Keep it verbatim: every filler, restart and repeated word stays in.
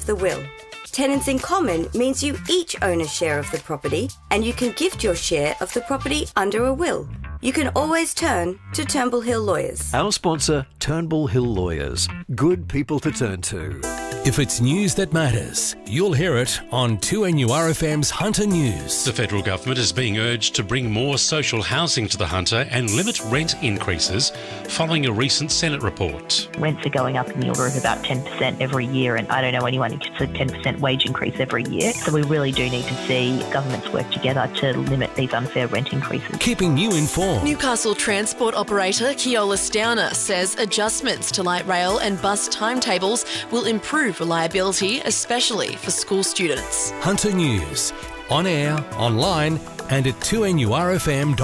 of the will. Tenants in common means you each own a share of the property and you can gift your share of the property under a will. You can always turn to Turnbull Hill Lawyers. Our sponsor, Turnbull Hill Lawyers. Good people to turn to. If it's news that matters, you'll hear it on two N U R F M's Hunter News. The federal government is being urged to bring more social housing to the Hunter and limit rent increases following a recent Senate report. Rents are going up in the order of about ten percent every year, and I don't know anyone who gets a ten percent wage increase every year. So we really do need to see governments work together to limit these unfair rent increases. Keeping you informed. Newcastle transport operator Keolis Downer says adjustments to light rail and bus timetables will improve reliability, especially for school students. Hunter News, on air, online and at two N U R F M dot com.